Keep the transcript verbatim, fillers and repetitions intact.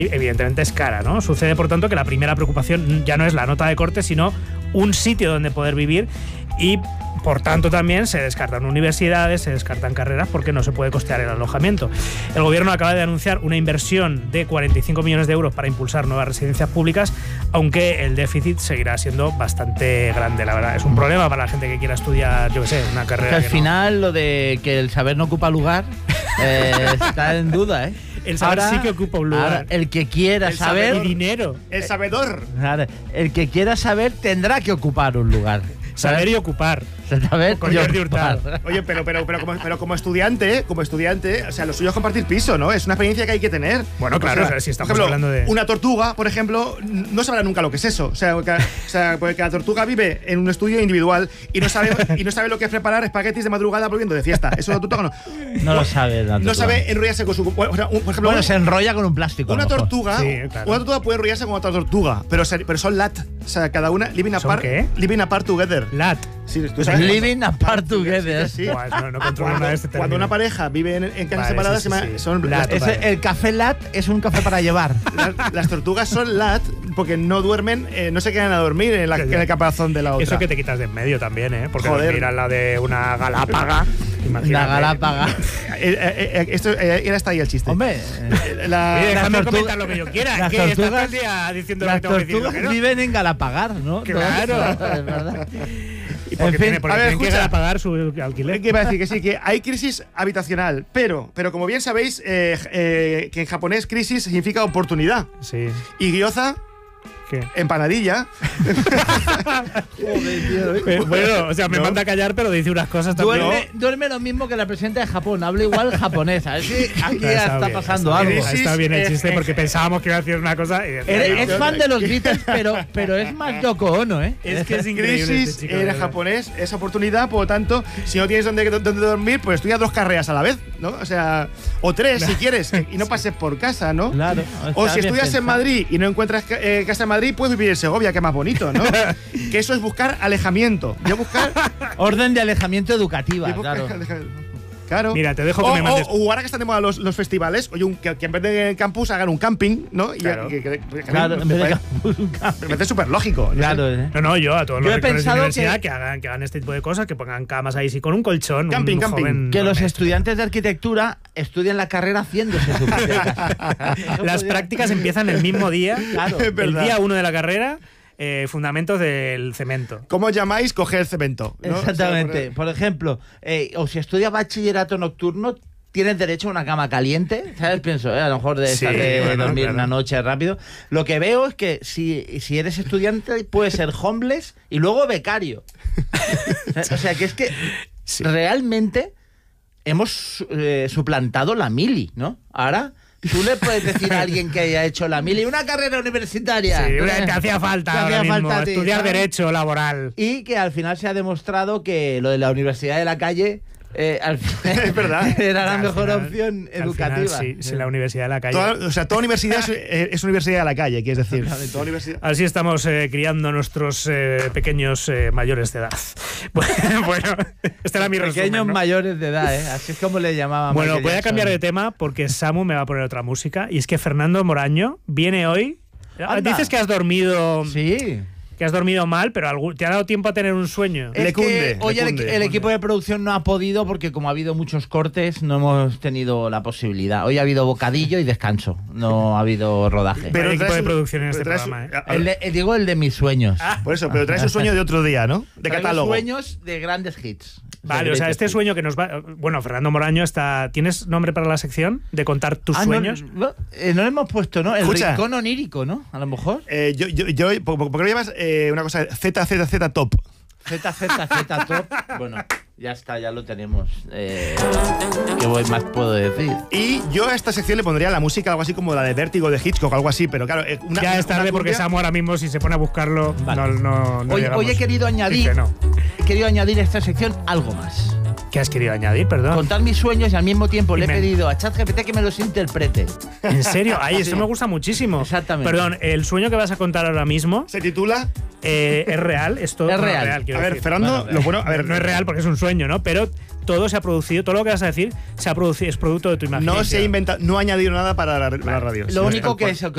evidentemente es cara, ¿no? Sucede, por tanto, que la primera preocupación ya no es la nota de corte, sino un sitio donde poder vivir y, por tanto, también se descartan universidades, se descartan carreras porque no se puede costear el alojamiento. El gobierno acaba de anunciar una inversión de cuarenta y cinco millones de euros para impulsar nuevas residencias públicas, aunque el déficit seguirá siendo bastante grande, la verdad. Es un problema para la gente que quiera estudiar, yo qué sé, una carrera. Que al que final no. Lo de que el saber no ocupa lugar eh, está en duda, ¿eh? El saber ahora, sí que ocupa un lugar. Ahora, el que quiera el saber... saber y dinero. El sabedor. Ahora, el que quiera saber tendrá que ocupar un lugar. Saber y ocupar. Saber Con y Jordi ocupar. Hurtado. Oye, pero, pero, pero, como, pero como estudiante, como estudiante, o sea, lo suyo es compartir piso, ¿no? Es una experiencia que hay que tener. Bueno, claro, o sea, o sea, si estamos por ejemplo, hablando de... una tortuga, por ejemplo, no sabrá nunca lo que es eso. O sea, que, o sea, porque cada tortuga vive en un estudio individual y no sabe, y no sabe lo que es preparar espaguetis de madrugada volviendo de fiesta. Eso la tortuga no. No lo sabe. La No tortuga. sabe enrollarse con su... O sea, un- por ejemplo, Bueno, un- se enrolla con un plástico. a una lo mejor. tortuga, Sí, claro. una tortuga puede enrollarse con otra tortuga, pero, se- pero son lat. O sea, cada una living ¿Son apart, qué? living apart together. Lat. Sí, tú sabes. Living apart together. Sí, sí, sí. Buah, no, no controlo Cuando, nada de este cuando término. una pareja vive en, en casas Vale, separadas, sí, se sí, llama- sí. son Lat. Ese- el café lat es un café para llevar. las, las tortugas son lat porque no duermen, eh, no se quedan a dormir en, la- en el caparazón de la otra. Eso que te quitas de en medio también, ¿eh? Porque Joder. dormir al lado de una galápaga. Imagínate. Una galápaga. Eh, eh, eh, esto eh, era hasta ahí el chiste. Hombre, Eh, la- Oye, déjame Las tortugas- comentar lo que yo quiera. las que estás todo tortugas- el día diciendo lo las que tengo que decir. tortugas ¿no? viven en Galapagar, ¿no? Claro. Es verdad. Y porque En fin, tiene, porque a ver, tienen que escucha. pagar su alquiler. ¿Qué iba a decir? Que sí, que hay crisis habitacional, pero, pero como bien sabéis, eh, eh, que en japonés crisis significa oportunidad. Sí. Y gyoza, ¿Qué? empanadilla. Eh, bueno, o sea, me No. manda a callar, pero dice unas cosas también. Duerme, duerme lo mismo que la presidenta de Japón, habla igual japonés. A ver si aquí No, ya está bien, pasando está algo. bien, Crisis Está bien el es- chiste es- porque pensábamos que iba a decir una cosa y decía, Eres- no. es fan de los Beatles, pero, pero es más Yoko Ono, ¿eh? Es que es increíble Crisis este chico, en de verdad. japonés es oportunidad, por lo tanto, si no tienes donde, donde dormir, pues estudia dos carreras a la vez, ¿no? O sea, o tres si quieres, y no pases por casa, ¿no? Claro. O está si bien estudias en pensado. Madrid y no encuentras ca- eh, casa en Madrid, puedes vivir en Segovia, que es más bonito, ¿no? Que eso es buscar alejamiento. Yo buscar. Orden de alejamiento educativa, yo buscar claro. alejamiento. Claro. Mira, te dejo que o, me mandes- O, o ahora que están de moda los, los festivales, oye, un- que, que en vez de campus hagan un camping, ¿no? Y, Claro. que, que- que- que- Claro, me en vez de parece- campus, un campo. me parece súper lógico. no sé. Claro, ¿eh? No, no, yo a todos Yo los he rectores de pensado universidad que- que, hagan, que hagan este tipo de cosas, que pongan camas ahí, sí, con un colchón. Camping, un camping. joven Que los duerme. estudiantes de arquitectura estudien la carrera haciéndose su propia casa. Eso Las podría- prácticas empiezan el mismo día. Claro. Es El verdad. día uno de la carrera, eh, fundamentos del cemento. ¿Cómo os llamáis? Coger cemento. ¿no? Exactamente. O sea, Por ejemplo, eh, o si estudias bachillerato nocturno, tienes derecho a una cama caliente, ¿sabes? Pienso, ¿eh? A lo mejor de, Sí, estar de bueno, dormir claro. una noche rápido. Lo que veo es que si, si eres estudiante, puedes ser homeless y luego becario. O sea, que es que Sí. realmente hemos eh, suplantado la mili, ¿no? Ahora tú le puedes decir a alguien que haya hecho la mili una carrera universitaria. Sí, una- te hacía falta Te ahora hacía mismo falta a ti, estudiar ¿sabes? derecho laboral. Y que al final se ha demostrado que lo de la universidad de la calle eh, al final Es verdad. era la Al mejor final- opción al educativa. final, sí, sí, la universidad de la calle. Toda, o sea, toda universidad es, eh, es universidad de la calle, quieres decir. Toda universidad. Así estamos eh, criando a nuestros eh, pequeños eh, mayores de edad. Bueno, este era mi Pequeños resumen, ¿no? mayores de edad, ¿eh? Así es como le llamaban. Bueno, Michael voy a Jackson. cambiar de tema porque Samu me va a poner otra música. Y es que Fernando Moraño viene hoy. Anda. Dices que has dormido Sí. que has dormido mal, pero algún- te ha dado tiempo a tener un sueño. Es Le que cunde, hoy le el, cunde. el equipo de producción no ha podido porque como ha habido muchos cortes no hemos tenido la posibilidad. Hoy ha habido bocadillo y descanso, no ha habido rodaje. Pero hay equipo traes de un- producción en pero este traes programa, un- ¿eh? a- a- El de- eh, digo el de mis sueños. Por eso, pero traes un sueño de otro día, ¿no? De Traigo catálogo. sueños de grandes hits. Vale, o sea, este sueño que nos va. Bueno, Fernando Moraño está. ¿Tienes nombre para la sección? De contar tus Ah, no, sueños. No, eh, no le hemos puesto, ¿no? El Escucha. rincón onírico, ¿no? A lo mejor. Eh, yo, yo, yo, ¿por, por qué no llevas eh, una cosa Z Z Z top? Z, Z, Z, top. Bueno, ya está, ya lo tenemos. Eh, ¿Qué voy- más puedo decir? Y yo a esta sección le pondría la música, algo así como la de Vértigo de Hitchcock, algo así, pero claro, eh, una, Ya es una tarde porque cumbia- Samu ahora mismo, si se pone a buscarlo, Vale. no, no, no Hoy, llegamos. hoy he querido añadir, Dice no. he querido añadir a esta sección algo más. ¿Qué has querido añadir? Perdón. Contar mis sueños y al mismo tiempo le he Dime. pedido a ChatGPT que me los interprete. ¿En serio? Ay, Sí. esto me gusta muchísimo. Exactamente. Perdón, el sueño que vas a contar ahora mismo Se titula. eh, es real. Es todo Es bueno, real. quiero A ver, decir. Fernando, Bueno, lo bueno. A ver, No es real porque es un sueño, ¿no? Pero todo se ha producido, todo lo que vas a decir se ha producido, es producto de tu imaginación. No se ha inventado, no ha añadido nada para la, la radio. Lo sino único tal que cual. es